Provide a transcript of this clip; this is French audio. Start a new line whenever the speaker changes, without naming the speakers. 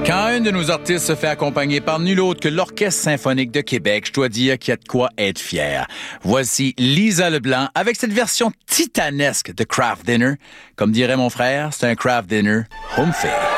Quand un de nos artistes se fait accompagner par nul autre que l'Orchestre symphonique de Québec, je dois dire qu'il y a de quoi être fier. Voici Lisa Leblanc avec cette version titanesque de Kraft Dinner. Comme dirait mon frère, c'est un Kraft Dinner home fare.